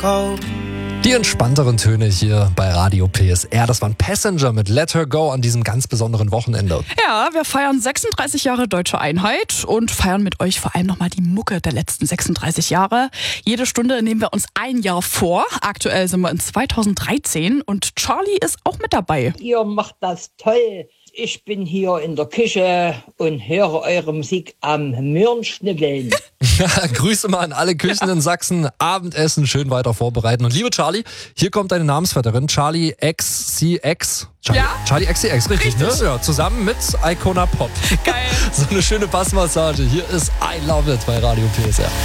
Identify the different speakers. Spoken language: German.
Speaker 1: Frau.
Speaker 2: Die entspannteren Töne hier bei Radio PSR. Das waren Passenger mit Let Her Go an diesem ganz besonderen Wochenende.
Speaker 3: Ja, wir feiern 36 Jahre Deutsche Einheit und feiern mit euch vor allem nochmal die Mucke der letzten 36 Jahre. Jede Stunde nehmen wir uns ein Jahr vor. Aktuell sind wir in 2013 und Charlie ist auch mit dabei.
Speaker 4: Ihr macht das toll. Ich bin hier in der Küche und höre eure Musik am Möhrenschnibeln.
Speaker 2: Ja, Grüße mal an alle Küchen in Sachsen. Abendessen schön weiter vorbereiten. Und liebe Charlie, hier kommt deine Namensvetterin, Charlie XCX. Charlie XCX, richtig, ne? Ja, zusammen mit Icona Pop.
Speaker 3: Geil.
Speaker 2: So eine schöne Bassmassage. Hier ist I Love It bei Radio PSR.